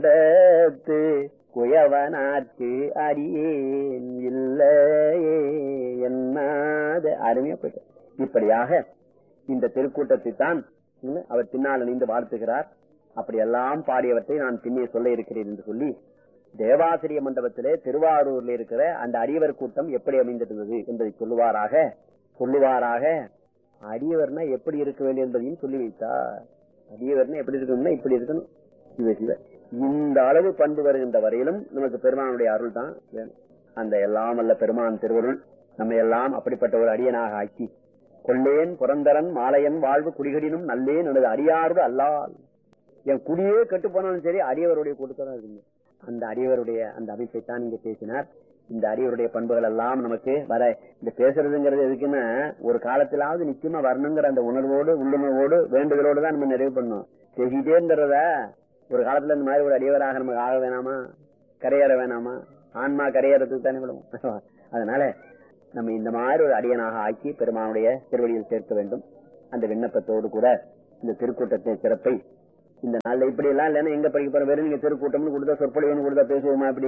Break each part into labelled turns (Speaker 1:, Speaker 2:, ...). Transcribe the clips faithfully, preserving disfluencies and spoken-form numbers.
Speaker 1: குயவனாற்கு அடியேன் இல்லையே என்னாத அருமையா போயிட்டு. இப்படியாக இந்த திருக்கூட்டத்தை தான் அவர் பின்னால் இணைந்து வாழ்த்துகிறார். அப்படியெல்லாம் பாடியவற்றை நான் பின்னே சொல்ல இருக்கிறேன் என்று சொல்லி, தேவாசிரிய மண்டபத்திலே திருவாரூரில் இருக்கிற அந்த அடியவர் கூட்டம் எப்படி அமைந்திருந்தது என்பதை சொல்லுவாராக சொல்லுவாராக அடியவர்னா எப்படி இருக்க வேண்டும் என்பதையும் சொல்லி வைத்தார். அடியவர்னா எப்படி இருக்கணும்னா இப்படி இருக்கணும். சிவ சிவ இந்த அளவு பண்பு வருகின்ற வரையிலும் நமக்கு பெருமானுடைய அருள் தான் வேணும். அந்த எல்லாம் அல்ல பெருமான் திருவருள் நம்ம எல்லாம் அப்படிப்பட்ட ஒரு அடியனாக ஆக்கி, கொள்ளேன் புரந்தரன் மாலையன் வாழ்வு குடிகடினும் நல்லேன் எனது அடியாரோடு அல்லால். என் குடியே கெட்டு போனாலும் சரி அடியவருடைய கூட்டத்தான் இருக்குங்க. அந்த அடியவருடைய அந்த அமைப்பை தான் இங்க பேசினார். இந்த அடியவருடைய பண்புகள் எல்லாம் நமக்கு வர, இந்த பேசுறதுங்கிறது எதுக்குன்னா ஒரு காலத்திலாவது நிச்சயமா வரணுங்கிற அந்த உணர்வோடு உள்ளுணர்வோடு வேண்டுதலோடு தான் நம்ம நிறைவு பண்ணணும். பேசிக்கிட்டே இருந்தத ஒரு காலத்துல இந்த மாதிரி ஒரு அடியவராக நமக்கு ஆக வேணாமா, கரையேற வேணாமா? ஆன்மா கரையேறதுக்கு தானே விடுவோம். அதனால நம்ம இந்த மாதிரி ஒரு அடியனாக ஆக்கி பெருமானுடைய திருவடியில் சேர்க்க வேண்டும். அந்த விண்ணப்பத்தோடு கூட இந்த திருக்கூட்டத்தின் சிறப்பை இந்த நாள்ல இப்படி எல்லாம் இல்லைன்னா எங்க படிக்க போற, வெறும் நீங்க திருக்கூட்டம்னு கொடுத்தா சொற்பொழிவுன்னு கொடுத்தா பேசுவோமா? இப்படி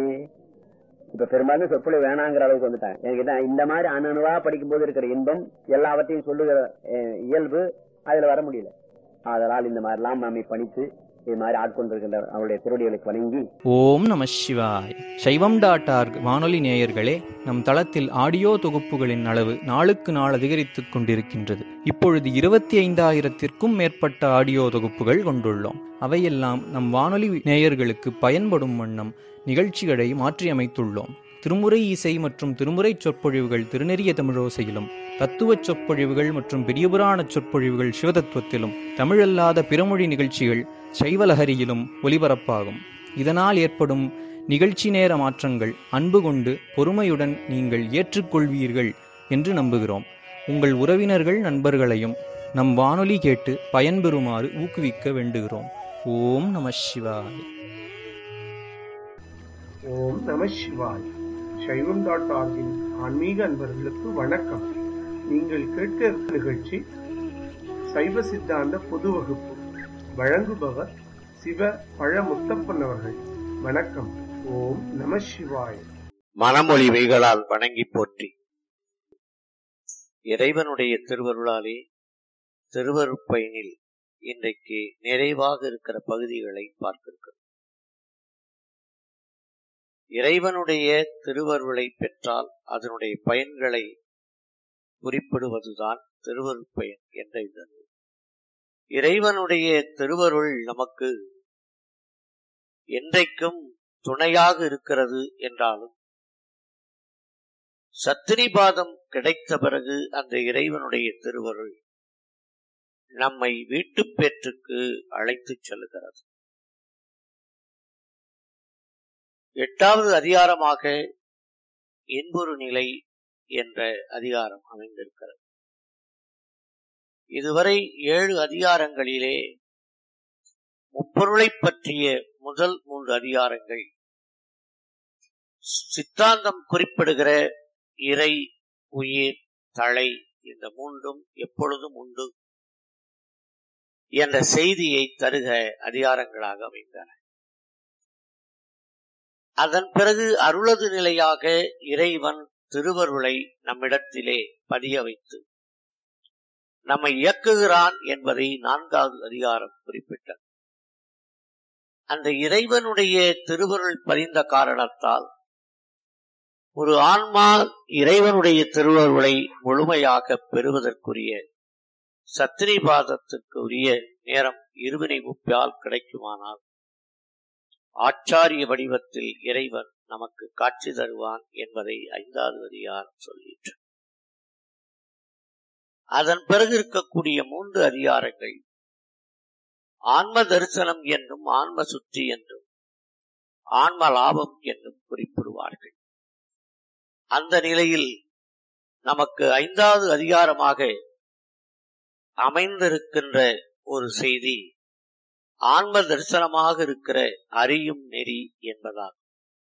Speaker 1: இப்ப பெரும்பாலும் சொற்பொழிவு வேணாங்கிற அளவுக்கு வந்துட்டாங்க. எனக்கு இந்த மாதிரி அணுவா படிக்கும் போது இருக்கிற இன்பம் எல்லாவற்றையும் சொல்லுகிற இயல்பு அதுல வர முடியல. அதனால் இந்த மாதிரி எல்லாம் நாம பணித்து இது மாதிரி ஆட்கொண்டிருக்கின்ற அவருடைய திருவடிகளுக்கு வணங்கி.
Speaker 2: ஓம் நம சிவாய். சைவம் டாட் ஆர்க் வானொலி நேயர்களே, நம் தளத்தில் ஆடியோ தொகுப்புகளின் அளவு நாளுக்கு நாள் அதிகரித்துக் கொண்டிருக்கின்றது. இப்பொழுது இருபத்தி ஐந்தாயிரத்திற்கும் மேற்பட்ட ஆடியோ தொகுப்புகள் கொண்டுள்ளோம். அவையெல்லாம் நம் வானொலி நேயர்களுக்கு பயன்படும் வண்ணம் நிகழ்ச்சிகளை மாற்றியமைத்துள்ளோம். திருமுறை இசை மற்றும் திருமுறை சொற்பொழிவுகள் திருநெறிய தமிழோசையிலும், தத்துவச் சொற்பொழிவுகள் மற்றும் பெரியபுராண சொற்பொழிவுகள் சிவதத்துவத்திலும், தமிழல்லாத பிறமொழி நிகழ்ச்சிகள் சைவலஹரியிலும் ஒலிபரப்பாகும். இதனால் ஏற்படும் நிகழ்ச்சி நேர மாற்றங்கள் அன்பு கொண்டு பொறுமையுடன் நீங்கள் ஏற்றுக்கொள்வீர்கள் என்று நம்புகிறோம். உங்கள் உறவினர்கள் நண்பர்களையும் நம் வானொலி கேட்டு பயன்பெறுமாறு ஊக்குவிக்க வேண்டுகிறோம். ஓம் நம சிவாய்.
Speaker 3: ஓம் நம சிவாய். சைவம் டாட் ஆர்கின் ஆன்மீக அன்பர்களுக்கு வணக்கம். நீங்கள் கேட்க நிகழ்ச்சி சைவ சித்தாந்த பொது வகுப்பு. வழங்குபவர் சிவ பழ முத்தப்பன் அவர்கள். வணக்கம். ஓம் நம சிவாய்.
Speaker 4: மனமொழி வைகளால் வணங்கி போற்றி. இறைவனுடைய திருவருளாலே திருவருட்பயனில் இன்றைக்கு நிறைவாக இருக்கிற பகுதிகளை பார்க்கிறோம். இறைவனுடைய திருவருளை பெற்றால் அதனுடைய பயன்களை குறிப்பிடுவதுதான் திருவருட்பயன் என்ற இதழ். இறைவனுடைய திருவருள் நமக்கு என்றைக்கும் துணையாக இருக்கிறது என்றாலும், சத்தினிபாதம் கிடைத்த பிறகு அந்த இறைவனுடைய திருவருள் நம்மை வீட்டுப் பேற்றுக்கு அழைத்துச் செல்கிறது. எட்டாவது அதிகாரமாக இன்புறு நிலை என்ற அதிகாரம் அமைந்திருக்கிறது. இதுவரை ஏழு அதிகாரங்களிலே முப்பொருளை பற்றிய முதல் மூன்று அதிகாரங்கள் சித்தாந்தம் குறிப்பிடுகிற இறை, உயிர், தலை இந்த மூன்றும் எப்பொழுதும் உண்டு என்ற செய்தியை தருக அதிகாரங்களாக அமைந்தன. அதன் பிறகு அருளது நிலையாக இறைவன் திருவருளை நம்மிடத்திலே பதிய வைத்து நம்மை இயக்குகிறான் என்பதை நான்காவது அதிகாரம் குறிப்பிட்டது. அந்த இறைவனுடைய திருவருள் பதிந்த காரணத்தால் ஒரு ஆன்மா இறைவனுடைய திருவருளை முழுமையாக பெறுவதற்குரிய சத்திரிபாதத்திற்கு உரிய நேரம் இருவினை முப்பால் கிடைக்குமானால் ஆச்சாரிய வடிவத்தில் இறைவன் நமக்கு காட்சி தருவான் என்பதை ஐந்தாவது அதிகாரம் சொல்லிற்று. அதன் பிறகு இருக்கக்கூடிய மூன்று அதிகாரங்கள் ஆன்ம தரிசனம் என்றும் ஆன்ம சுற்றி என்றும் ஆன்ம லாபம் என்றும் குறிப்பிடுவார்கள். அந்த நிலையில் நமக்கு ஐந்தாவது அதிகாரமாக அமைந்திருக்கின்ற ஒரு செய்தி ஆன்ம தரிசனமாக இருக்கிற அறியும் நெறி என்பதாகும்.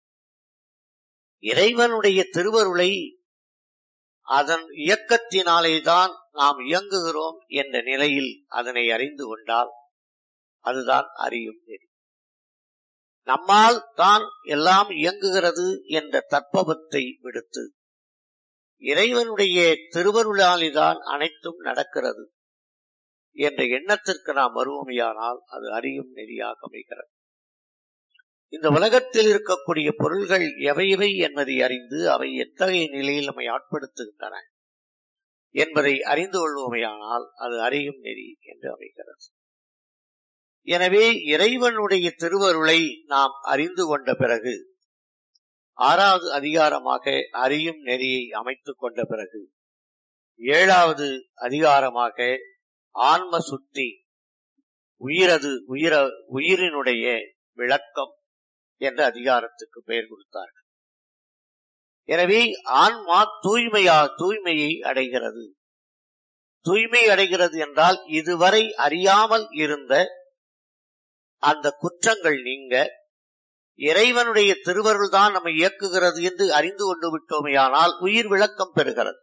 Speaker 4: இறைவனுடைய திருவருளை அதன் இயக்கத்தினாலேதான் நாம் இயங்குகிறோம் என்ற நிலையில் அதனை அறிந்து கொண்டால் அதுதான் அறியும் நெறி. நம்மால் தான் எல்லாம் இயங்குகிறது என்ற தற்பவத்தை விடுத்து இறைவனுடைய திருவருளாலிதான் அனைத்தும் நடக்கிறது என்ற எண்ணத்திற்கு நாம் வருவோமையானால் அது அறியும் நெறியாக அமைகிறது. இந்த உலகத்தில் இருக்கக்கூடிய பொருள்கள் எவையவை என்பதை அறிந்து அவை எத்தகைய நிலையில் நம்மை ஆட்படுத்துகின்றன என்பதை அறிந்து கொள்வோமையானால் அது அறியும் நெறி என்று அமைகிறது. எனவே இறைவனுடைய திருவருளை நாம் அறிந்து கொண்ட பிறகு ஆறாவது அதிகாரமாக அறியும் நெறியை அமைத்துக் கொண்ட பிறகு ஏழாவது அதிகாரமாக ஆன்ம சுத்தி, உயிரது உயிர உயிரினுடைய விளக்கம் என்ற அதிகாரத்துக்கு பெயர் கொடுத்தார்கள். எனவே ஆன்மா தூய்மையா தூய்மையை அடைகிறது. தூய்மை அடைகிறது என்றால் இதுவரை அறியாமல் இருந்த அந்த குற்றங்கள் நீங்க இறைவனுடைய திருவருள் தான் நம்மை இயக்குகிறது என்று அறிந்து கொண்டு விட்டோமையானால் உயிர் விளக்கம் பெறுகிறது.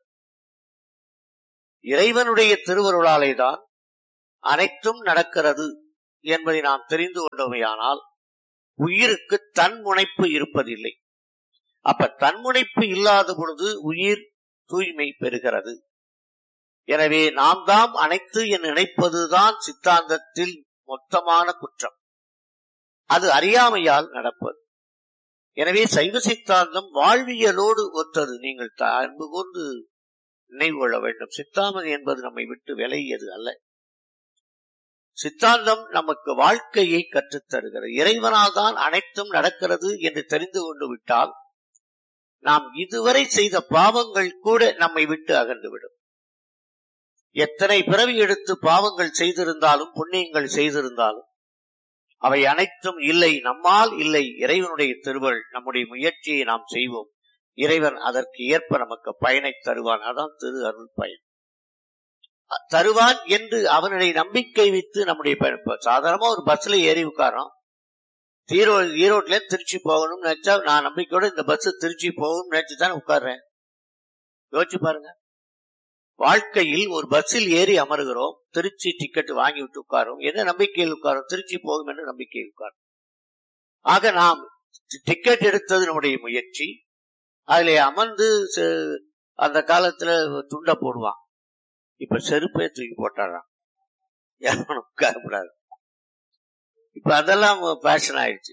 Speaker 4: இறைவனுடைய திருவருளாலே தான் அனைத்தும் நடக்கிறது என்பதை நாம் தெரிந்து கொண்டோமையானால் உயிருக்கு தன்முனைப்பு இருப்பதில்லை. அப்ப தன்முனைப்பு இல்லாத பொழுது உயிர் தூய்மை பெறுகிறது. எனவே நாம் தாம் அனைத்து என நினைப்பதுதான் சித்தாந்தத்தில் மொத்தமான குற்றம். அது அறியாமையால் நடப்பது. எனவே சைவ சித்தாந்தம் வாழ்வியலோடு ஒத்தது. நீங்கள் அன்பு கூர்ந்து நினைவு கொள்ள வேண்டும். சித்தாந்தம் என்பது நம்மை விட்டு விலகியது அல்ல. சித்தாந்தம் நமக்கு வாழ்க்கையை கற்றுத் தருகிறது. இறைவனால் தான் அனைத்தும் நடக்கிறது என்று தெரிந்து கொண்டு விட்டால் நாம் இதுவரை செய்த பாவங்கள் கூட நம்மை விட்டு அகன்றுவிடும். எத்தனை பிறவி எடுத்து பாவங்கள் செய்திருந்தாலும் புண்ணியங்கள் செய்திருந்தாலும் அவை அனைத்தும் இல்லை, நம்மால் இல்லை, இறைவனுடைய திருவருள். நம்முடைய முயற்சியை நாம் செய்வோம், இறைவன் அதற்கு ஏற்ப நமக்கு பயனை தருவான். அதான் திரு அருள் பயன் தருவான் என்று அவனுடைய நம்பிக்கை வைத்து நம்முடைய பயன். சாதாரணமா ஒரு பஸ்ல ஏறி உட்காரோம், ஈரோ ஈரோட்ல திருச்சி போகணும்னு நினைச்சா நான் நம்பிக்கையோட இந்த பஸ் திருச்சி போகணும்னு நினைச்சுதான் உட்கார்றேன். யோசிச்சு பாருங்க. வாழ்க்கையில் ஒரு பஸ்ஸில் ஏறி அமர்கிறோம், திருச்சி டிக்கெட் வாங்கி விட்டு உட்காரும். என்ன நம்பிக்கையில் உட்காரும்? திருச்சி போகும் என்று நம்பிக்கையில் உட்காரும். ஆக நாம் டிக்கெட் எடுத்தது நம்முடைய முயற்சி. அதுல அமர்ந்து அந்த காலத்துல துண்ட போடுவான், இப்ப செருப்பே தூக்கி போட்டாராம், யாரும் உட்காரக்கூடாது. இப்ப அதெல்லாம் பேஷன் ஆயிடுச்சு.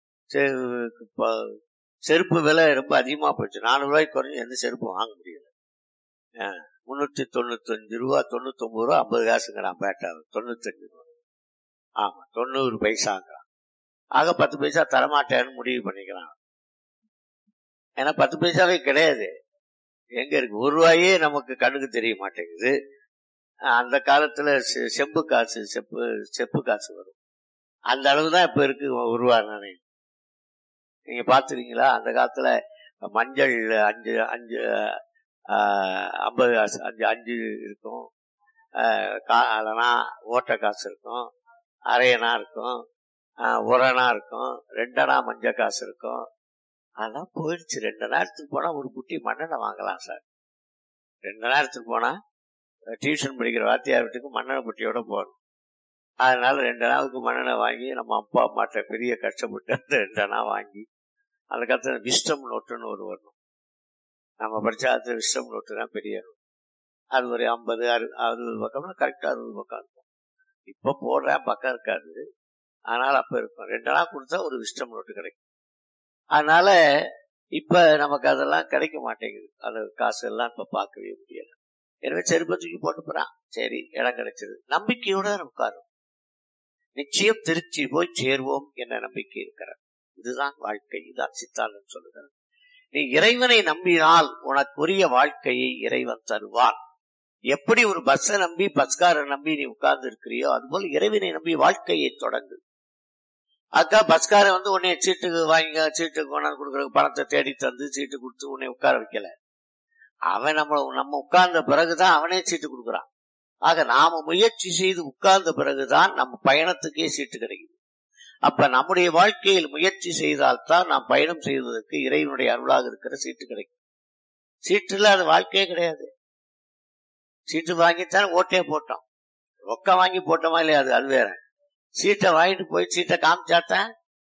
Speaker 4: செருப்பு விலை ரொம்ப அதிகமா போயிடுச்சு. நானூறு ரூபாய்க்கு குறைஞ்சு எந்த செருப்பும் வாங்க முடியல. முன்னூத்தி தொண்ணூத்தி அஞ்சு ரூபா தொண்ணூத்தி ஒன்பது ரூபா ஐம்பது காசுங்கிறான் பேட்டாவை. தொண்ணூத்தி அஞ்சு ரூபா ஆமா தொண்ணூறு பைசாங்கிறான். ஆக பத்து பைசா தரமாட்டேன்னு முடிவு பண்ணிக்கிறான். ஏன்னா பத்து பைசாவே கிடையாது. எங்க இருக்கு? ஒரு ரூபாயே நமக்கு கண்ணுக்கு தெரிய மாட்டேங்குது. அந்த காலத்துல செம்பு காசு செப்பு செப்பு காசு வரும். அந்த அளவுதான் இப்ப இருக்கு ஒரு ரூபா நாணயம். நீங்க பாத்துறீங்களா? அந்த காலத்துல மஞ்சள் அஞ்சு அஞ்சு ஐம்பது காசு அஞ்சு அஞ்சு இருக்கும், இல்லைனா ஓட்ட காசு இருக்கும், அரையனா இருக்கும், உரணா இருக்கும், ரெண்டனா மஞ்ச காசு இருக்கும். அதெல்லாம் போயிடுச்சு. ரெண்டு நேரத்துக்கு போனா ஒரு குட்டி மண்ணெண்ணை வாங்கலாம் சார். ரெண்டு நேரத்துக்கு போனா டியூஷன் படிக்கிற வாத்தியார் வீட்டுக்கு மண்ணெண்ணை புட்டியோட போகணும். அதனால ரெண்டு நாளுக்கு மண்ணெண்ணை வாங்கி நம்ம அப்பா அம்மாட்ட பெரிய கஷ்டப்பட்டு அந்த ரெண்டனா வாங்கி அந்த காலத்துல விஸ்டம் நோட்டுன்னு ஒரு வரணும். நம்ம படிச்ச அது விஸ்டம் நோட்டு தான் பெரிய நோட்டு. அது ஒரு ஐம்பது அறுபது பக்கம்னா கரெக்டா அறுபது பக்கம் இருக்கும். இப்ப போடுறேன் பக்கம் இருக்காது, அதனால அப்ப இருக்கும். ரெண்டு நாள் கொடுத்தா ஒரு விஸ்டம் நோட்டு கிடைக்கும். அதனால இப்ப நமக்கு அதெல்லாம் கிடைக்க மாட்டேங்குது. அது காசு எல்லாம் இப்ப பார்க்கவே முடியல. எனவே செருப்பை தூக்கி போட்டு போறான். சரி, இடம் கிடைச்சது, நம்பிக்கையோட உட்காரும். நிச்சயம் திருச்சி போய் சேர்வோம் என்ற நம்பிக்கை இருக்கிறது. இதுதான் வாழ்க்கை. இதுதான் சித்தாந்தம் சொல்லுகிறது. நீ இறைவனை நம்பினால் உனக்குரிய வாழ்க்கையை இறைவன் தருவான். எப்படி ஒரு பஸ்ஸை நம்பி பஸ்காரை நம்பி நீ உட்கார்ந்து இருக்கிறியோ அதுபோல் இறைவனை நம்பி வாழ்க்கையை தொடங்கு. அக்கா பஸ்கார வந்து உன்னை சீட்டுக்கு வாங்கி சீட்டுக்கு கொண்டாந்து கொடுக்குற பணத்தை தேடி தந்து சீட்டு கொடுத்து உன்னை உட்கார வைக்கல. அவன் நம்ம நம்ம உட்கார்ந்த பிறகுதான் அவனே சீட்டு கொடுக்குறான். ஆக நாம முயற்சி செய்து உட்கார்ந்த பிறகுதான் நம்ம பயணத்துக்கே சீட்டு கிடைக்குது. அப்ப நம்முடைய வாழ்க்கையில் முயற்சி செய்தால்தான் நாம் பயணம் செய்வதற்கு இறைவனுடைய அருளாக இருக்கிற சீட்டு கிடைக்கும். சீட்டு இல்லாத வாழ்க்கையே கிடையாது. சீட்டு வாங்கித்தான் ஓட்டே போட்டோம். ரொக்க வாங்கி போட்டோமா இல்லையா, அது அது வேற. சீட்டை வாங்கிட்டு போய் சீட்டை காமிச்சாத்தான்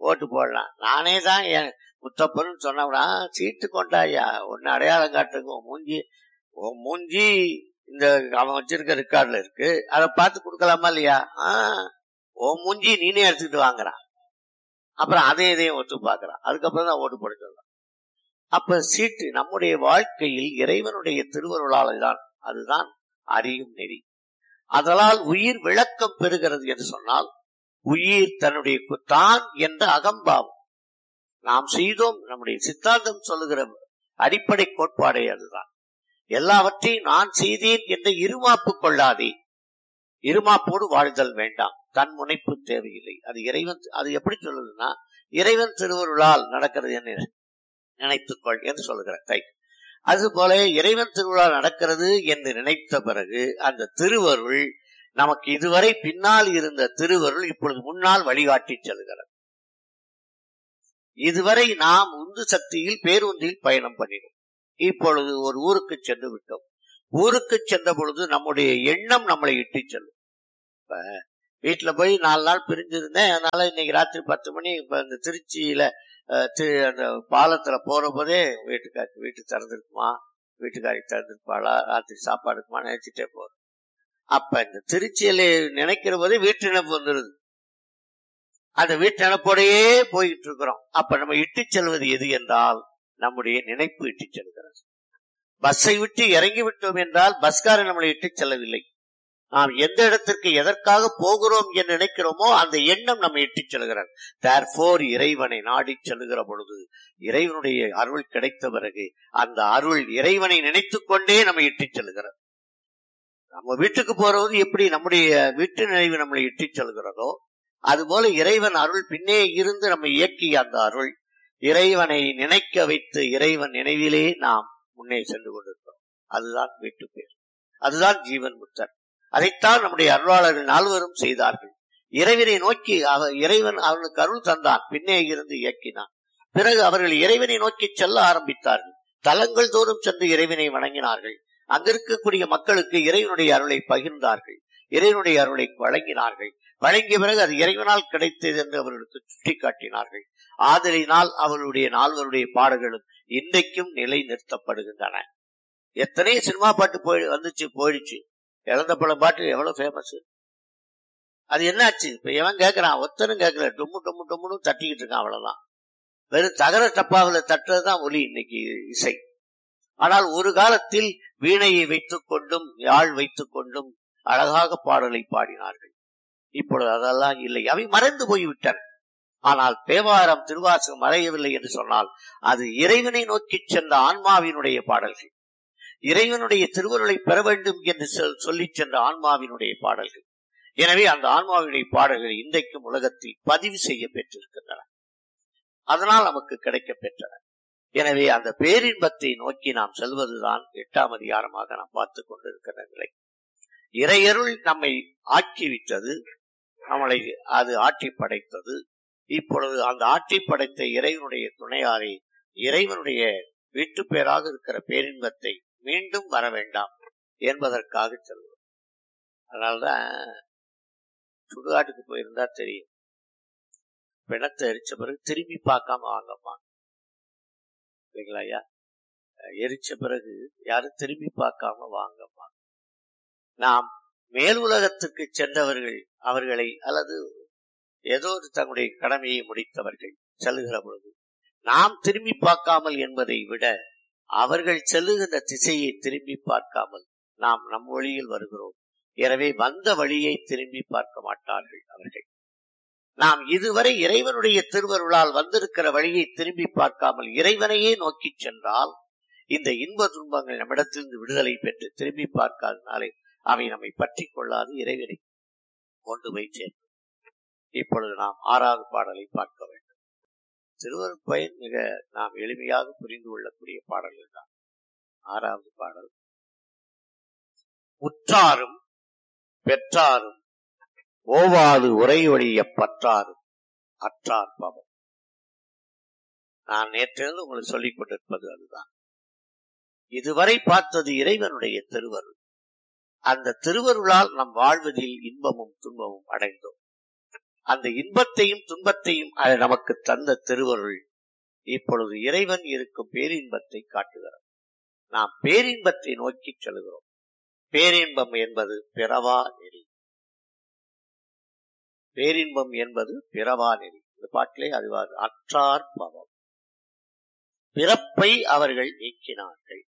Speaker 4: ஓட்டு போடலாம். நானே தான் என் முத்தப்பன்னு சொன்னவனா, சீட்டு கொண்டாயா ஒன்னு அடையாளம் காட்டுங்க, மூஞ்சி மூஞ்சி இந்த அவன் வச்சிருக்க ரெக்கார்ட்ல இருக்கு, அதை பார்த்து கொடுக்கலாமா இல்லையா? ஆஹ் ஓ மூஞ்சி நீனே எடுத்துக்கிட்டு வாங்குறான். அப்புறம் அதே இதையும் ஒத்து பாக்குறான். அதுக்கப்புறம் தான் ஓட்டு போட சொல்லலாம். அப்ப சீட்டு நம்முடைய வாழ்க்கையில் இறைவனுடைய திருவருளால் தான், அதுதான் அறியும் நெறி. அதனால் உயிர் விளக்கம் பெறுகிறது என்று சொன்னால், உயிர் தன்னுடைய தான் என்ற அகம்பாவம் நாம் செய்தோம். நம்முடைய சித்தாந்தம் சொல்லுகிற அடிப்படை கோட்பாடே அதுதான். எல்லாவற்றையும் நான் செய்தேன் என்ற இருமாப்பு கொள்ளாதே. இருமாப்போடு வாழ்தல் வேண்டாம். தன் முனைப்பு தேவையில்லை. அது இறைவன், அது எப்படி சொல்லுதுன்னா, இறைவன் திருவருளால் நடக்கிறது என்று நினைத்துக்கொள் என்று சொல்லுகிற கை. அதுபோல இறைவன் திருவிழால் நடக்கிறது என்று நினைத்த பிறகு அந்த திருவருள் நமக்கு இதுவரை பின்னால் இருந்த திருவருள் இப்பொழுது முன்னால் வழிகாட்டி செல்கிறது. இதுவரை நாம் உந்து சக்தியில் பேருந்தில் பயணம் பண்ணினோம். இப்பொழுது ஒரு ஊருக்கு சென்று விட்டோம். ஊருக்கு சென்ற பொழுது நம்முடைய எண்ணம் நம்மளை இட்டு செல்லும். இப்ப வீட்டுல போய் நாலு நாள் பிரிஞ்சிருந்தேன், அதனால இன்னைக்கு ராத்திரி பத்து மணி இப்ப இந்த திருச்சியில அந்த பாலத்துல போற போதே வீட்டுக்காரி வீட்டு திறந்திருக்குமா, வீட்டுக்காரி திறந்திருப்பாளா, ராத்திரி சாப்பாடு இருக்குமா நினைச்சிட்டே போறோம். அப்ப இந்த திருச்சியில நினைக்கிற போதே வீட்டு நினைப்பு வந்துருது. அந்த வீட்டு நினைப்போடையே போயிட்டு இருக்கிறோம். அப்ப நம்ம இட்டு செல்வது எது என்றால் நம்முடைய நினைப்பு இட்டு செல்கிறது. பஸ்ஸை விட்டு இறங்கி விட்டோம் என்றால் பஸ்காரன் நம்மளை இட்டு செல்லவில்லை. நாம் எந்த இடத்திற்கு எதற்காக போகிறோம் என்று நினைக்கிறோமோ அந்த எண்ணம் நம்ம இட்டு செல்கிறார். தேர்ஃபோர் இறைவனை நாடி செல்லுகிற பொழுது இறைவனுடைய அருள் கிடைத்த பிறகு அந்த அருள் இறைவனை நினைத்துக் கொண்டே நம்ம இட்டு செல்கிறார். நம்ம வீட்டுக்கு போறது எப்படி நம்முடைய வீட்டு நினைவு நம்மளை இட்டு செல்கிறதோ, அதுபோல இறைவன் அருள் பின்னே இருந்து நம்ம இயக்கிய அந்த அருள் இறைவனை நினைக்க வைத்து இறைவன் நினைவிலே நாம் முன்னே சென்று கொண்டிருக்கிறோம். அதுதான் வீட்டு பேர், அதுதான் ஜீவன் முத்தர். அதைத்தான் நம்முடைய அருளாளர்கள் நால்வரும் செய்தார்கள். இறைவனை நோக்கி இறைவன் அவனுக்கு அருள் தந்தான், பின்னே இருந்து இயக்கினான். பிறகு அவர்கள் இறைவனை நோக்கி செல்ல ஆரம்பித்தார்கள். தலங்கள் தோறும் சென்று இறைவனை வணங்கினார்கள். அங்கிருக்கக்கூடிய மக்களுக்கு இறைவனுடைய அருளை பகிர்ந்தார்கள், இறைவனுடைய அருளை வழங்கினார்கள். வழங்கிய பிறகு அது இறைவனால் கிடைத்தது என்று அவர்களுக்கு சுட்டி காட்டினார்கள். ஆதலினால் அவர்களுடைய நால்வருடைய பாடல்களும் இன்றைக்கும் நிலை நிறுத்தப்படுகின்றன. எத்தனை சினிமா பாட்டு போய் வந்துச்சு போயிடுச்சு. இழந்த பல பாட்டு எவ்வளவு ஃபேமஸ். அது என்னாச்சு? இப்ப எவன் கேட்கிறான்? ஒத்தனும் கேட்கல, டொம்மு டொம்மு டொம்முன்னு தட்டிக்கிட்டு இருக்கான். அவ்வளவுதான். வெறும் தகர டப்பாவில் தட்டுறதுதான் ஒலி இன்னைக்கு இசை. ஆனால் ஒரு காலத்தில் வீணையை வைத்துக் கொண்டும் யாழ் வைத்துக் கொண்டும் அழகாக பாடலை பாடினார்கள். இப்பொழுது அதெல்லாம் இல்லை, அவை மறைந்து போய்விட்டன. ஆனால் தேவாரம் திருவாசகம் மறையவில்லை என்று சொன்னால் அது இறைவனை நோக்கி சென்ற ஆன்மாவினுடைய பாடல்கள், இறைவனுடைய திருவருளை பெற வேண்டும் என்று சொல்லி சென்ற ஆன்மாவினுடைய பாடல்கள். எனவே அந்த ஆன்மாவினுடைய பாடல்கள் இன்றைக்கும் உலகத்தில் பதிவு செய்ய பெற்றிருக்கின்றன. அதனால் நமக்கு கிடைக்க பெற்றன. எனவே அந்த பேரின்பத்தை நோக்கி நாம் செல்வதுதான் எட்டாம் அதிகாரமாக நாம் பார்த்துக் கொண்டிருக்கிற நிலை. இறையருள் நம்மை ஆக்கிவிட்டது, நம்மளை அது ஆட்சி படைத்தது. இப்பொழுது அந்த ஆட்சி படைத்த இறைவனுடைய துணையாரை இறைவனுடைய வீட்டு பேராக இருக்கிற பேரின்பத்தை மீண்டும் வர வேண்டாம் என்பதற்காக செல்வோம். அதனால்தான் சுடுகாட்டுக்கு போயிருந்தா தெரியும், பிணத்தை எரிச்ச பிறகு திரும்பி பார்க்காம வாங்கம்மா இல்லைங்களா ஐயா? எரிச்ச பிறகு யாரும் திரும்பி பார்க்காம வாங்கம்மா. நாம் மேல் உலகத்துக்கு சென்றவர்கள் அவர்களை அல்லது ஏதோ ஒரு தங்களுடைய கடமையை முடித்தவர்கள் செல்லுகிற பொழுது நாம் திரும்பி பார்க்காமல் என்பதை விட அவர்கள் செல்லுகின்ற திசையை திரும்பி பார்க்காமல் நாம் நம் வழியில் வருகிறோம். எனவே வந்த வழியை திரும்பி பார்க்க மாட்டார்கள் அவர்கள். நாம் இதுவரை இறைவனுடைய திருவருளால் வந்திருக்கிற வழியை திரும்பி பார்க்காமல் இறைவனையே நோக்கி சென்றால் இந்த இன்ப துன்பங்கள் நம்மிடத்திலிருந்து விடுதலை பெற்று திரும்பி பார்க்காதனாலே அவை நம்மை பற்றி கொள்ளாது, இறைவனை கொண்டு போய் சேர்க்கும். இப்பொழுது நாம் ஆறாவது பாடலை பார்க்க வேண்டும். திருவருட் பயன் மிக நாம் எளிமையாக புரிந்து கொள்ளக்கூடிய பாடல்கள் தான். ஆறாவது பாடல், உற்றாரும் பெற்றாரும் ஓவாது உரையொழிய பற்றாரும் அற்றார் பாவம். நான் நேற்றிலிருந்து உங்களுக்கு சொல்லிக் கொண்டிருப்பது அதுதான். இதுவரை பார்த்தது இறைவனுடைய திருவருள். அந்த திருவருளால் நம் வாழ்வதில் இன்பமும் துன்பமும் அடைந்தோம். அந்த இன்பத்தையும் துன்பத்தையும் அது நமக்கு தந்த திருவருள் இப்பொழுது இறைவன் இருக்கும் பேரின்பத்தை காட்டுகிறது. நாம் பேரின்பத்தை நோக்கி செல்கிறோம். பேரின்பம் என்பது பிறவா நெறி. பேரின்பம் என்பது பிறவா நெறி. இந்த பாட்டிலே அதுவாது அற்றார் பவம். பிறப்பை அவர்கள் நீக்கினார்கள்.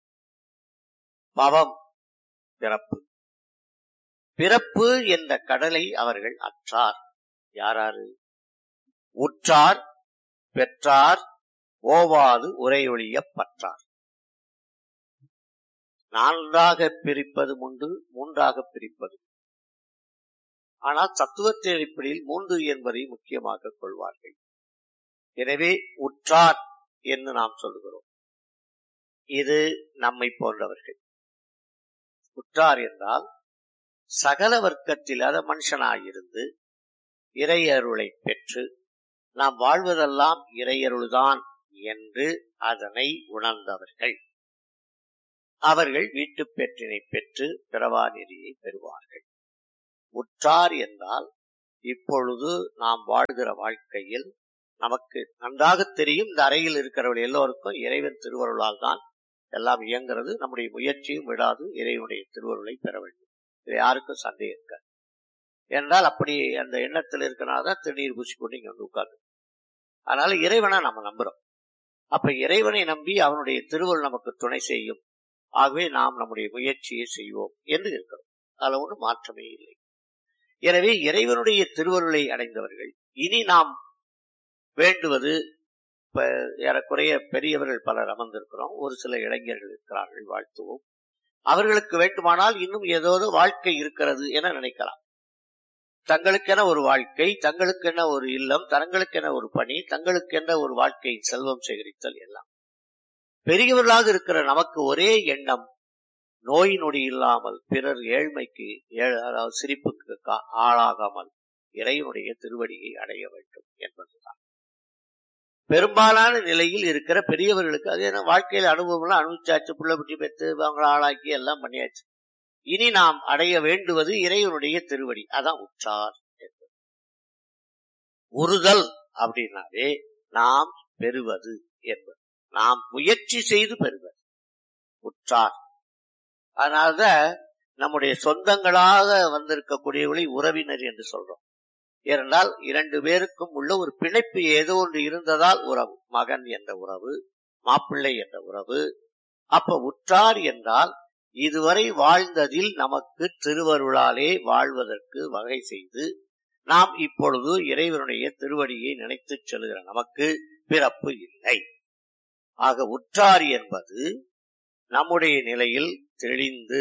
Speaker 4: பவம் பிறப்பு. பிறப்பு என்ற கடலை அவர்கள் அற்றார். யாராரு? உற்றார், பெற்றார், ஓவாது உரையொழிய பற்றார். நான்காக பிரிப்பது உண்டு, மூன்றாக பிரிப்பது. ஆனால் தத்துவத்தின் அடிப்படையில் மூன்று என்பதை முக்கியமாக கொள்வார்கள். எனவே உற்றார் என்று நாம் சொல்லுகிறோம். இது நம்மை போன்றவர்கள். உற்றார் என்றால் சகல வர்க்கத்தில் அத மனுஷனாயிருந்து இறையருளை பெற்று நாம் வாழ்வதெல்லாம் இறையருள்தான் என்று அதனை உணர்ந்தவர்கள். அவர்கள் வீட்டு பெற்றினை பெற்று பிறவா நெறியை பெறுவார்கள். உற்றார் என்றால் இப்பொழுது நாம் வாழ்கிற வாழ்க்கையில் நமக்கு நன்றாக தெரியும், இந்த அறையில் இருக்கிறவர்கள் எல்லோருக்கும் இறைவன் திருவருளால் தான் எல்லாம் இயங்கிறது. நம்முடைய முயற்சியும் விடாது இறைவனுடைய திருவருளை பெற வேண்டும். இது யாருக்கும் சந்தேகம் இருக்காது. என்றால் அப்படி அந்த எண்ணத்தில் இருக்கிறனால்தான் திருநீர் பூசி கொண்டு இங்க வந்து உட்கார்ந்து. அதனால இறைவனை நம்ம நம்புறோம். அப்ப இறைவனை நம்பி அவனுடைய திருவருள் நமக்கு துணை செய்யும். ஆகவே நாம் நம்முடைய முயற்சியை செய்வோம் என்று இருக்கிறோம். அதுல ஒன்றும் மாற்றமே இல்லை. எனவே இறைவனுடைய திருவருளை அடைந்தவர்கள் இனி நாம் வேண்டுவது, இப்ப ஏறக்குறைய பெரியவர்கள் பலர் அமர்ந்திருக்கிறோம், ஒரு சில இளைஞர்கள் இருக்கிறார்கள், வாழ்த்துவோம். அவர்களுக்கு வேண்டுமானால் இன்னும் ஏதோ வாழ்க்கை இருக்கிறது என நினைக்கலாம். தங்களுக்கென ஒரு வாழ்க்கை, தங்களுக்கென ஒரு இல்லம், தங்களுக்கென ஒரு பணி, தங்களுக்கென ஒரு வாழ்க்கையின் செல்வம் சேகரித்தல் எல்லாம். பெரியவர்களாக இருக்கிற நமக்கு ஒரே எண்ணம், நோய் நொடி இல்லாமல் பிறர் ஏழ்மைக்கு அதாவது சிரிப்புக்கு ஆளாகாமல் இறைவனுடைய திருவடியை அடைய வேண்டும் என்பதுதான் பெரும்பாலான நிலையில் இருக்கிற பெரியவர்களுக்கு. அது என்ன, வாழ்க்கையில் அனுபவம்லாம் அனுபவிச்சாச்சு, புள்ள குட்டி பெற்று அவங்களை ஆளாக்கி எல்லாம் பண்ணியாச்சு. இனி நாம் அடைய வேண்டுவது இறைவனுடைய திருவடி. அதான் உற்றார் என்பது. உறுதல் அப்படின்னாலே நாம் பெறுவது என்பது, நாம் முயற்சி செய்து பெறுவது உற்றார். அதனால்தான் நம்முடைய சொந்தங்களாக வந்திருக்கக்கூடியவர்களை உறவினர் என்று சொல்றோம். ஏனென்றால் இரண்டு பேருக்கும் உள்ள ஒரு பிணைப்பு ஏதோ ஒன்று இருந்ததால் உறவு. மகன் என்ற உறவு, மாப்பிள்ளை என்ற உறவு. அப்ப உற்றார் என்றால் இதுவரை வாழ்ந்ததில் நமக்கு திருவருளாலே வாழ்வதற்கு வகை செய்து நாம் இப்பொழுது இறைவனுடைய திருவடியை நினைத்து செல்கிற நமக்கு பிறப்பு இல்லை. ஆக உற்றார் என்பது நம்முடைய நிலையில் தெளிந்து,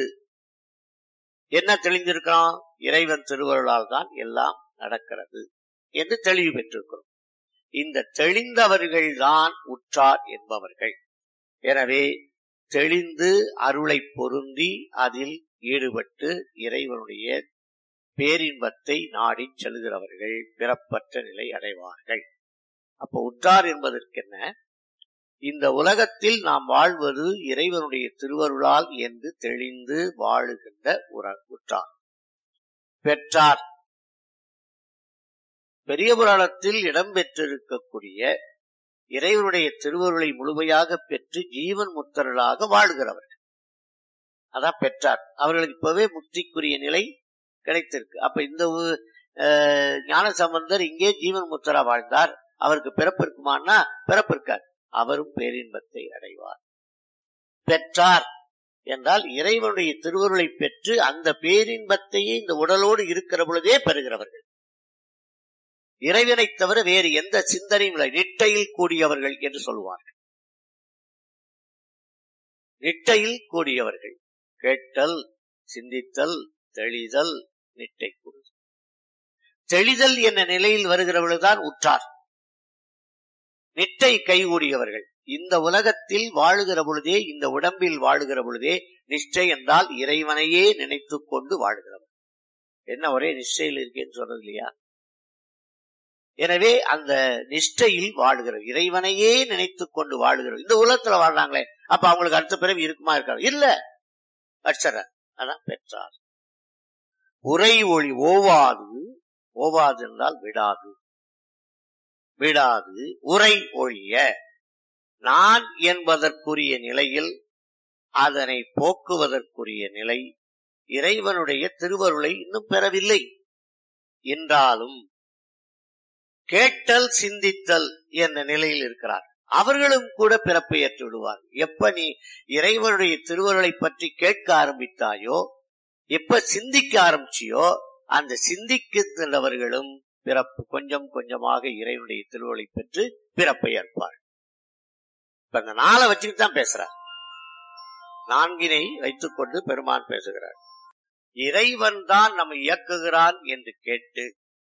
Speaker 4: என்ன தெளிந்திருக்கிறோம், இறைவன் திருவருளால் தான் எல்லாம் நடக்கிறது என்று தெளிவு பெற்றிருக்கிறோம். இந்த தெளிந்தவர்கள் தான் உற்றார் என்பவர்கள். எனவே தெளிந்து அருளை பொருந்தி அதில் ஈடுபட்டு இறைவனுடைய பேரின்பத்தை நாடி செல்கிறவர்கள் பிறப்பற்ற நிலை அடைவார்கள். அப்ப உற்றார் என்பதற்கென்ன, இந்த உலகத்தில் நாம் வாழ்வது இறைவனுடைய திருவருளால் என்று தெளிந்து வாழுகின்ற உற்றார். பெற்றார், பெரிய புராணத்தில் இடம்பெற்றிருக்கக்கூடிய இறைவனுடைய திருவருளை முழுமையாக பெற்று ஜீவன் முத்தர்களாக வாழ்கிறவர்கள் அதான் பெற்றார். அவர்களுக்கு இப்பவே முக்திக்குரிய நிலை கிடைத்திருக்கு. அப்ப இந்த ஞான சம்பந்தர் இங்கே ஜீவன் முத்தரா வாழ்ந்தார், அவருக்கு பிறப்பு இருக்குமானா பிறப்பு இருக்கார், அவரும் பேரின்பத்தை அடைவார். பெற்றார் என்றால் இறைவனுடைய திருவருளை பெற்று அந்த பேரின்பத்தையே இந்த உடலோடு இருக்கிற பொழுதே பெறுகிறவர்கள். இறைவனை தவிர வேறு எந்த சிந்தனையும் இல்லை. நிட்டையில் கூடியவர்கள் என்று சொல்வார்கள். நிட்டையில் கூடியவர்கள், கேட்டல், சிந்தித்தல், தெளிதல், நிட்டை கூடுதல். தெளிதல் என்ற நிலையில் வருகிறவர்கள்தான் உற்றார். நிட்டை கைகூடியவர்கள் இந்த உலகத்தில் வாழுகிற பொழுதே, இந்த உடம்பில் வாழுகிற பொழுதே நிஷ்டை என்றால் இறைவனையே நினைத்து கொண்டு வாழ்கிறவர். என்ன ஒரே நிஷ்டையில் இருக்கேன்னு சொல்றது இல்லையா? எனவே அந்த நிஷ்டையில் வாழ்கிற இறைவனையே நினைத்து கொண்டு வாழ்கிற இந்த உலகத்துல வாழ்றாங்களே, அப்ப அவங்களுக்கு அடுத்த பிறவி இருக்குமா இருக்காது? இல்ல, அச்சர அதான் பெற்றார். உரை ஒளி ஓவாது ஓவாது என்றால் விடாது, விடாது உரை ஒழிய நான் என்பதற்குரிய நிலையில் அதனை போக்குவதற்குரிய நிலை இறைவனுடைய திருவருளை இன்னும் பெறவில்லை என்றாலும் கேட்டல் சிந்தித்தல் என்ற நிலையில் இருக்கிறார். அவர்களும் கூட பிறப்பை ஏற்று விடுவார். எப்ப நீ இறைவனுடைய திருவருளை பற்றி கேட்க ஆரம்பித்தாயோ, எப்ப சிந்திக்க ஆரம்பிச்சியோ, அந்த சிந்திக்கின்றவர்களும் பிறப்பு கொஞ்சம் கொஞ்சமாக இறைவனுடைய திருவருளை பெற்று பிறப்பை ஏற்பார். இப்ப அந்த நாளை வச்சுக்கிட்டு தான் பேசுறார். நான்கினை வைத்துக் கொண்டு பெருமான் பேசுகிறார். இறைவன் தான் நம்மை இயக்குகிறான் என்று கேட்டு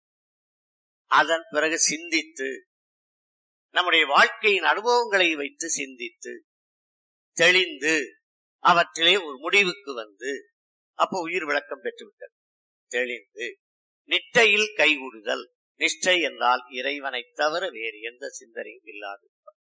Speaker 4: அதன் பிறகு சிந்தித்து நம்முடைய வாழ்க்கையின் அனுபவங்களை வைத்து சிந்தித்து தெளிந்து அவற்றிலே ஒரு முடிவுக்கு வந்து அப்ப உயிர் விளக்கம் பெற்றுவிட்டது. தெளிந்து நிட்டையில் கைகூடுதல். நிஷ்டை என்றால் இறைவனை தவிர வேறு எந்த சிந்தனையும் இல்லாது.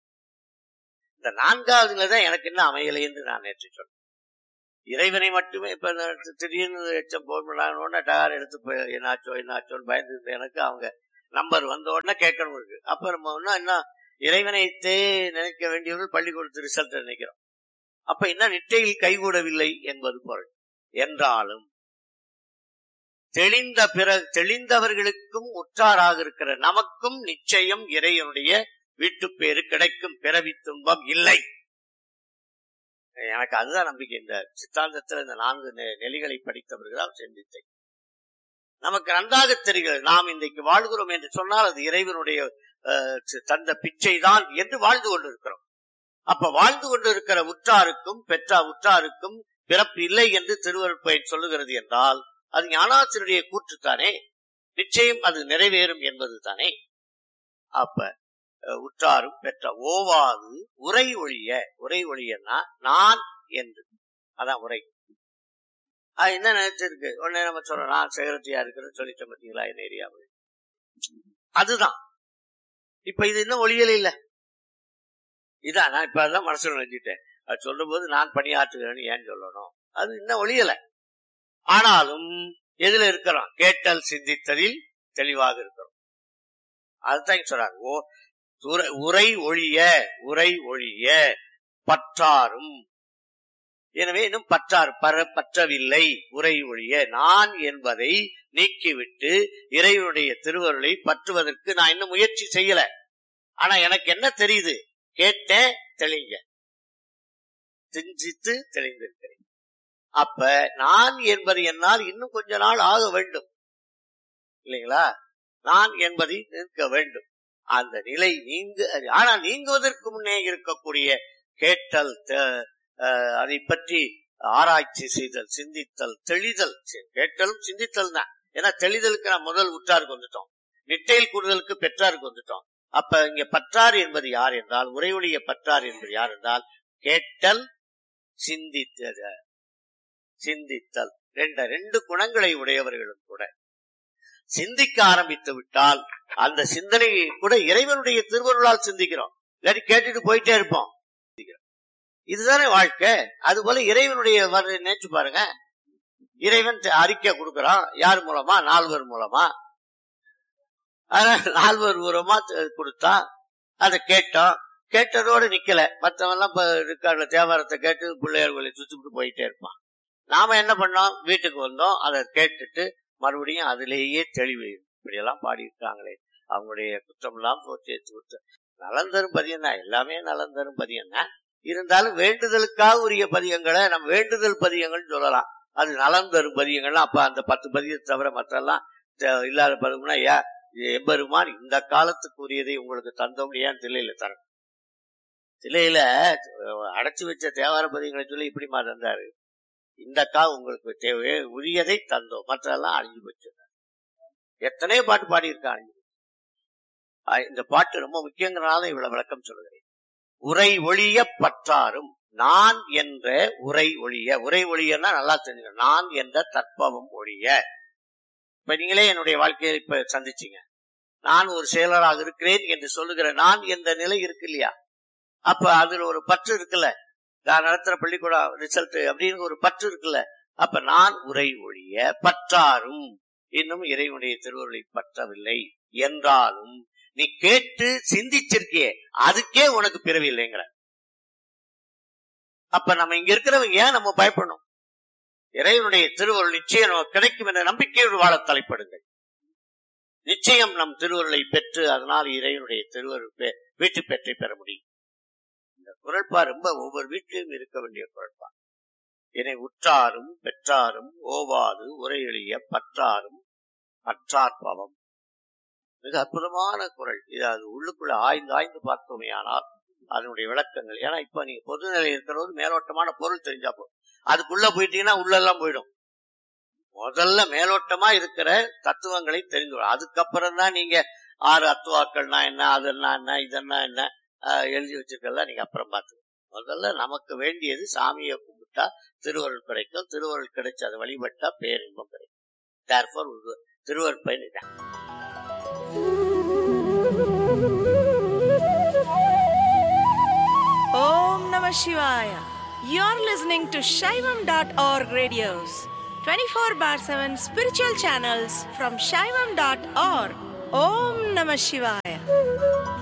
Speaker 4: இந்த நான்காவதுலதான் எனக்கு என்ன அமையலை என்று நான் நேற்று சொன்னேன். இறைவனை மட்டுமே இப்ப திடீர்னு எச்சம் போன டகார் எடுத்து என்னாச்சோ என்னாச்சோன்னு பயந்து எனக்கு அவங்க நம்பர் வந்த உடனே கேட்கணும் இருக்கு. அப்ப நம்ம என்ன இறைவனைத்தே நினைக்க வேண்டியவர்கள் பள்ளிக்கூடத்து ரிசல்ட் நினைக்கிறோம். அப்ப என்ன நிட்டையில் கைகூடவில்லை என்பது பொருள். என்றாலும் தெளிந்த பிற தெளிந்தவர்களுக்கும் உற்றாராக இருக்கிற நமக்கும் நிச்சயம் இறைவனுடைய வீட்டு பேரு கிடைக்கும், பிறவி துன்பம் இல்லை. எனக்கு அதுதான் நம்பிக்கை. இந்த சித்தாந்தத்தில் இந்த நான்கு நெறிகளை படித்தவர்களால் சிந்தித்தேன். நமக்கு நன்றாக தெரிகிறது நாம் இன்றைக்கு வாழ்கிறோம் என்று சொன்னால் அது இறைவனுடைய தந்த பிச்சை தான் என்று வாழ்ந்து கொண்டிருக்கிறோம். அப்ப வாழ்ந்து கொண்டிருக்கிற உற்றாருக்கும் பெற்ற உற்றாருக்கும் பிறப்பு இல்லை என்று திருவருட்பயன் சொல்லுகிறது என்றால் அது ஞானாசிரியருடைய கூற்றுத்தானே, நிச்சயம் அது நிறைவேறும் என்பது தானே. அப்ப உற்றாரும் பெற்ற ஓவாது உரை ஒழிய, உரை ஒழியன்னா நான் என்று அதான் உரை. அது என்ன நினைச்சிருக்கு உடனே நம்ம சொல்றோம் நான் செக்ரட்டரியா இருக்கிறேன்னு சொல்லிட்டோம் பார்த்தீங்களா என் ஏரியாவில். அதுதான் இப்ப இது இன்னும் ஒழியல் இல்ல. இதான் நான் இப்ப அதான் மனசுல நினைச்சிட்டேன். அது சொல்லும் போது நான் பணியாற்றுகிறேன்னு ஏன் சொல்லணும், அது இன்னும் ஒழியல. ஆனாலும் எதுல இருக்கிறோம்? கேட்டல் சிந்தித்தலில் தெளிவாக இருக்கிறோம். அதுதான் சொல்றாங்க. ஓ உரை ஒழிய, உரை ஒழிய பற்றாரும். எனவே இன்னும் பற்றார் பர பற்றவில்லை. உரை ஒழிய நான் என்பதை நீக்கிவிட்டு இறைவனுடைய திருவருளை பற்றுவதற்கு நான் இன்னும் முயற்சி செய்யல. ஆனா எனக்கு என்ன தெரியுது? கேட்டேன், தெளிங்க, சிந்தித்து தெளிந்திருக்கிறேன். அப்ப நான் என்பது என்னால் இன்னும் கொஞ்ச நாள் ஆக வேண்டும் இல்லைங்களா? நான் என்பதை நிற்க வேண்டும். அந்த நிலை நீங்க ஆனா நீங்குவதற்கு முன்னே இருக்கக்கூடிய கேட்டல், அதை பற்றி ஆராய்ச்சி செய்தல், சிந்தித்தல், தெளிதல். கேட்டலும் சிந்தித்தல் தான். ஏன்னா தெளிதலுக்கு நான் முதல் உற்றாருக்கு வந்துட்டோம், நிட்டையில் கூடுதலுக்கு பெற்றாருக்கு வந்துட்டோம். அப்ப இங்க பற்றார் என்பது யார் என்றால், உரையுடைய பற்றார் என்பது யார் என்றால் கேட்டல் சிந்தித்தது. சிந்தித்தல் ரெண்டு ரெண்டு குணங்களை உடையவர்களும் கூட சிந்திக்க ஆரம்பித்து விட்டால் அந்த சிந்தனையை கூட இறைவனுடைய திருவருளால் சிந்திக்கிறோம். இல்லாட்டி கேட்டுட்டு போயிட்டே இருப்போம். இதுதானே வாழ்க்கை. அது போல இறைவனுடைய நினைச்சு பாருங்க. இறைவன் அறிக்கை கொடுக்கிறான். யார் மூலமா? நால்வர் மூலமா. நால்வர் மூலமா கொடுத்தா அதை கேட்டோம். கேட்டதோடு நிக்கல. மற்றவெல்லாம் இருக்காங்க தேவாரத்தை கேட்டு பிள்ளையார்களை சுத்திட்டு போயிட்டே இருப்பான். நாம என்ன பண்ணோம்? வீட்டுக்கு வந்தோம், அதை கேட்டுட்டு மறுபடியும் அதிலேயே தெளிவு. இப்படியெல்லாம் பாடியிருக்காங்களே, அவங்களுடைய குற்றம் எல்லாம் போச்சு. நலந்தரும் பதியம் தான், எல்லாமே நலந்தரும் பதியம் தான். இருந்தாலும் வேண்டுதலுக்காக உரிய பதியங்களை நம்ம வேண்டுதல் பதியங்கள் சொல்லலாம். அது நலந்தரும் பதியங்கள்லாம். அப்ப அந்த பத்து பதியத்தை தவிர மற்றெல்லாம் இல்லாத பதியம்னா ஏ எம்பெருமான் இந்த காலத்துக்கு உரியதை உங்களுக்கு தந்தோம் ஏன் தில்லையில தரணும்? தில்லையில அடைச்சு வச்ச தேவார பதியங்களை சொல்லி இப்படிமா தந்தாரு. இந்த கா உங்களுக்கு தேவை உரியதை தந்தோம், மற்றெல்லாம் அழிஞ்சு போச்சு. எத்தனையோ பாட்டு பாடியிருக்கா அழிஞ்சு. இந்த பாட்டு ரொம்ப முக்கியங்கிறனால இவ்வளவு விளக்கம் சொல்லுகிறேன். உரை ஒழிய பற்றாரும் நான் என்ற உரை ஒழிய. உரை ஒழியன்னா நல்லா தெரிஞ்சுக்க, நான் என்ற தற்பவம் ஒழிய. இப்ப நீங்களே என்னுடைய வாழ்க்கையை இப்ப சந்திச்சீங்க. நான் ஒரு செயலராக இருக்கிறேன் என்று சொல்லுகிற நான் என்ற நிலை இருக்கு இல்லையா? அப்ப அதுல ஒரு பற்று இருக்குல்ல, நான் நடத்துற பள்ளிக்கூடம் ரிசல்ட் அப்படின்னு ஒரு பற்று இருக்குல்ல. அப்ப நான் உரை ஒழிய பற்றாரும் இன்னும் இறைவனுடைய திருவருளை பற்றவில்லை என்றாலும் நீ கேட்டு சிந்திச்சிருக்கியே, அதுக்கே உனக்கு பிறவி இல்லைங்கிற. அப்ப நம்ம இங்க இருக்கிறவங்க ஏன் நம்ம பயப்படணும்? இறைவனுடைய திருவருள் நிச்சயம் நமக்கு கிடைக்கும் என்ற நம்பிக்கையோடு வாழ தலைப்படுங்கள். நிச்சயம் நம் திருவருளை பெற்று அதனால் இறைவனுடைய திருவருள் வீட்டு பெற்றை பெற முடியும். இந்த குறள்பா ரொம்ப ஒவ்வொரு வீட்டிலும் இருக்க வேண்டிய குறள்பா. என்னை உற்றாரும் பெற்றாரும் ஓவாது உரை எளிய பற்றாரும் பற்றார் பவம். மிக அற்புதமான குறள். இது அது உள்ளுக்குள்ள ஆய்ந்து ஆய்ந்து பார்த்தோமே ஆனால் அதனுடைய விளக்கங்கள். ஏன்னா இப்ப நீங்க பொதுநிலை இருக்கிறது மேலோட்டமான பொருள் தெரிஞ்சா போதும், அதுக்குள்ள போயிட்டீங்கன்னா உள்ளெல்லாம் போயிடும். முதல்ல மேலோட்டமா இருக்கிற தத்துவங்களை தெரிந்து, அதுக்கப்புறம் தான் நீங்க ஆறு அத்துவாக்கள்னா என்ன, அதென்னா என்ன, இதென்னா என்ன எழுதி வச்சிருக்கலாம் நீங்க அப்புறம் பார்த்து. முதல்ல நமக்கு வேண்டியது சாமியை கும்பிட்டா திருவருள் கிடைக்கும், திருவருள் கிடைச்சு அதை வழிபட்டா பேரின்பம் கிடைக்கும். Therefore, திருவருள் பயன் இதான்.
Speaker 5: Om Namah Shivaya. You're listening to Shaivam dot org radios, twenty-four bar seven spiritual channels from Shaivam dot org. Om Namah Shivaya.